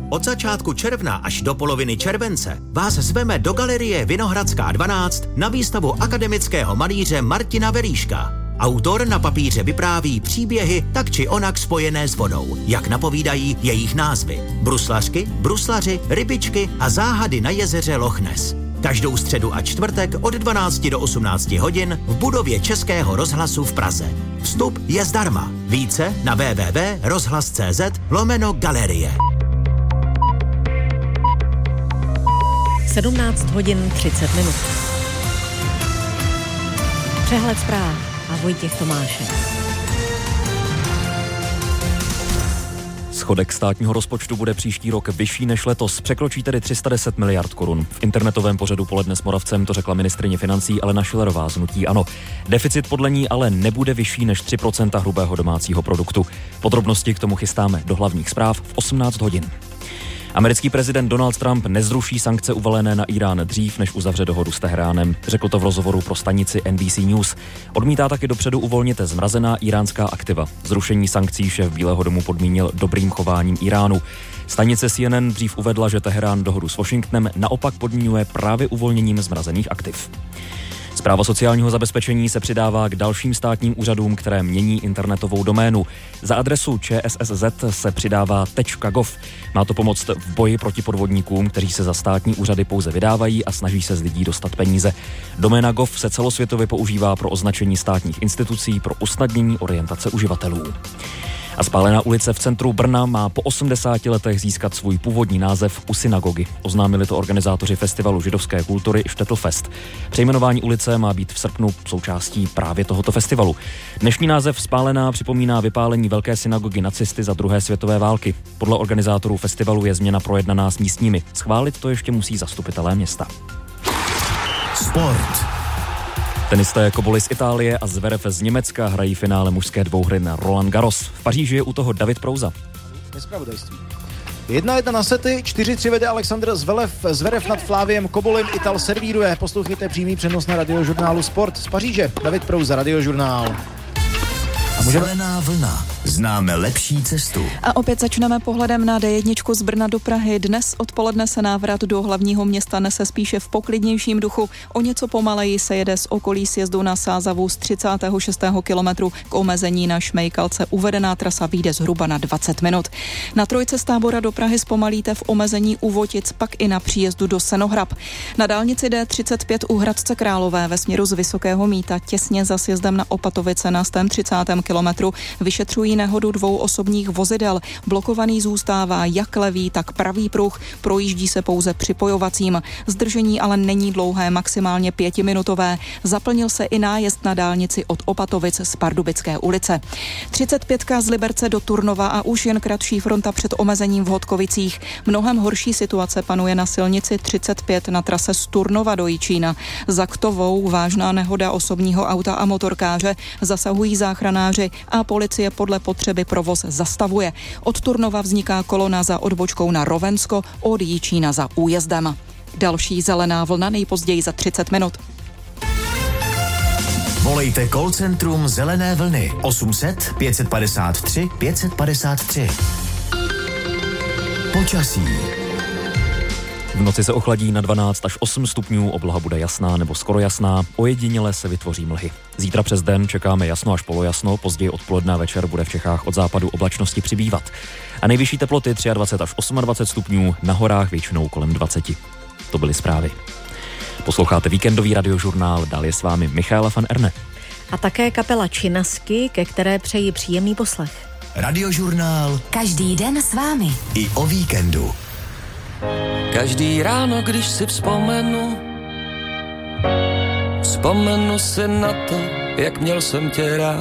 Od začátku června až do poloviny července vás zveme do Galerie Vinohradská 12 na výstavu akademického malíře Martina Velíška. Autor na papíře vypráví příběhy tak či onak spojené s vodou, jak napovídají jejich názvy. Bruslařky, bruslaři, rybičky a záhady na jezeře Loch Ness. Každou středu a čtvrtek od 12 do 18 hodin v budově Českého rozhlasu v Praze. Vstup je zdarma. Více na www.rozhlas.cz/galerie. 17 hodin 30 minut. Přehled zpráv a Vojtěch Tomášek. Schodek státního rozpočtu bude příští rok vyšší než letos, překročí tedy 310 miliard korun. V internetovém pořadu Poledne s Moravcem to řekla ministryně financí Alena Schillerová z hnutí ANO. Deficit podle ní ale nebude vyšší než 3% hrubého domácího produktu. Podrobnosti k tomu chystáme do hlavních zpráv v 18 hodin. Americký prezident Donald Trump nezruší sankce uvalené na Irán dřív, než uzavře dohodu s Teheránem. Řekl to v rozhovoru pro stanici NBC News. Odmítá taky dopředu uvolnit zmrazená iránská aktiva. Zrušení sankcí šéf Bílého domu podmínil dobrým chováním Iránu. Stanice CNN dřív uvedla, že Teherán dohodu s Washingtonem naopak podmiňuje právě uvolněním zmrazených aktiv. Správa sociálního zabezpečení se přidává k dalším státním úřadům, které mění internetovou doménu. Za adresu ČSSZ se přidává .gov. Má to pomoct v boji proti podvodníkům, kteří se za státní úřady pouze vydávají a snaží se z lidí dostat peníze. Doména gov se celosvětově používá pro označení státních institucí pro usnadnění orientace uživatelů. A spálená ulice v centru Brna má po 80 letech získat svůj původní název u synagogy. Oznámili to organizátoři festivalu židovské kultury Štettlfest. Přejmenování ulice má být v srpnu součástí právě tohoto festivalu. Dnešní název spálená připomíná vypálení velké synagogy nacisty za druhé světové války. Podle organizátorů festivalu je změna projednaná s místními. Schválit to ještě musí zastupitelé města. Sport. Tenisté Cobolli z Itálie a Zverev z Německa hrají finále mužské dvouhry na Roland Garros. V Paříži je u toho David Prouza. Nezpravodajství. 1-1 na sety, 4-3 vede Alexander Zverev nad Fláviem Cobollim, Ital servíruje. Poslouchejte přímý přenos na radiožurnálu Sport z Paříže. David Prouza, Radiožurnál. Zelená vlna. Známe lepší cestu. A opět začneme pohledem na D1 z Brna do Prahy. Dnes odpoledne se návrat do hlavního města nese spíše v poklidnějším duchu. O něco pomaleji se jede z okolí sjezdu na Sázavu z 36. kilometru k omezení na Šmejkalce. Uvedená trasa vyjde zhruba na 20 minut. Na trojce z Tábora do Prahy zpomalíte v omezení u Votic, pak i na příjezdu do Senohrab. Na dálnici D35 u Hradce Králové ve směru z Vysokého Mýta těsně za sjezdem na Opatovice na 130. kilometru vyšetřují nehodu dvou osobních vozidel. Blokovaný zůstává jak levý, tak pravý pruh, projíždí se pouze připojovacím. Zdržení ale není dlouhé, maximálně 5minutové. Zaplnil se i nájezd na dálnici od Opatovic z Pardubické ulice. 35 z Liberce do Turnova a už jen kratší fronta před omezením v Hodkovicích. Mnohem horší situace panuje na silnici 35 na trase z Turnova do Jičína. Za Ktovou vážná nehoda osobního auta a motorkáře, zasahují záchranáři a policie podle potřeby provoz zastavuje. Od Turnova vzniká kolona za odbočkou na Rovensko, od Jičína za újezdem. Další zelená vlna nejpozději za 30 minut. Volejte call centrum Zelené vlny 800 553 553. Počasí. V noci se ochladí na 12 až 8 stupňů, obloha bude jasná nebo skoro jasná, ojediněle se vytvoří mlhy. Zítra přes den čekáme jasno až polojasno, později odpoledne a večer bude v Čechách od západu oblačnosti přibývat. A nejvyšší teploty 23 až 28 stupňů, na horách většinou kolem 20. To byly zprávy. Posloucháte víkendový radiožurnál, dál je s vámi Michaela van Erne. A také kapela Činasky, ke které přeji příjemný poslech. Radiožurnál. Každý den s vámi. I o víkendu. Každý ráno, když si vzpomenu si na to, jak měl jsem tě rád.